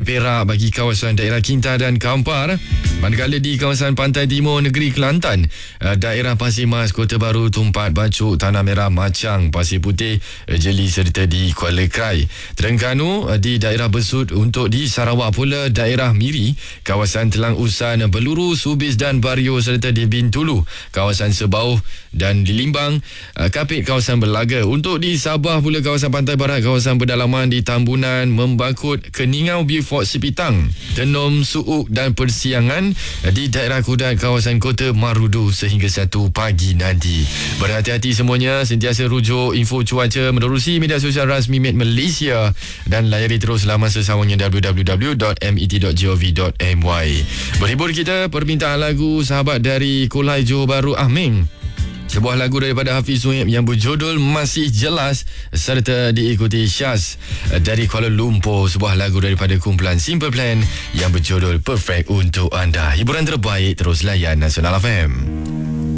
Perak bagi kawasan daerah Kinta dan Kampar. Manakala di kawasan Pantai Timur Negeri Kelantan, daerah Pasir Mas, Kota Baru, Tumpat, Bacok, Tanah Merah, Machang, Pasir Putih, Jeli serta di Kuala Krai. Terengganu di daerah Besut. Untuk di Sarawak pula, daerah Miri, kawasan Telang Usan, Beluru, Subis dan Bario serta di Bintulu, kawasan Sebauh dan di Limbang, Kapit, kawasan Belaga. Untuk di Sabah pula, kawasan Pantai Barat, kawasan Pedalaman di Tambunan, Membakut, Keningau, Beaufort, Sipitang, Tenom, Suuk dan Persiangan di daerah Kudat, kawasan Kota Marudu sehingga 1 pagi nanti. Berhati-hati semuanya, sentiasa rujuk info cuaca menerusi media sosial rasmi Met Malaysia dan layari terus laman sesawangnya www.met.gov.my. Berhibur kita, permintaan lagu sahabat dari Kulai Johor Bahru Ahming. Sebuah lagu daripada Hafiz Suhaib yang berjudul Masih Jelas serta diikuti Syaz dari Kuala Lumpur. Sebuah lagu daripada kumpulan Simple Plan yang berjudul Perfect untuk anda. Hiburan terbaik terus layan Nasional FM.